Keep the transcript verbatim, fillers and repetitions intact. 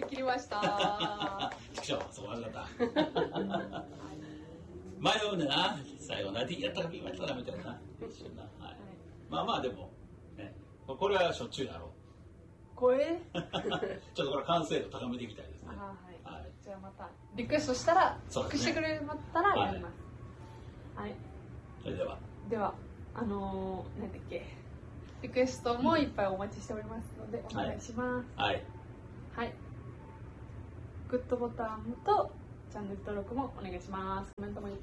切りました。 ちくしょう、そう悪かった。迷うんだな、最後な、やったかピーマンやったらみたいな。一瞬な、はい。はい、まあまあでも、ね、これはしょっちゅうだろう。 これちょっとこれ完成度高めていきたいですね。 あ、はい。はい、じゃあまたリクエストしたら、チェックしてくれたらやります。はい。はい、 それでは。 では、あのー、なんだっけ、リクエストもいっぱいお待ちしておりますので、お願いします。 はい。 はい。グッドボタンとチャンネル登録もお願いします。コメントもいっ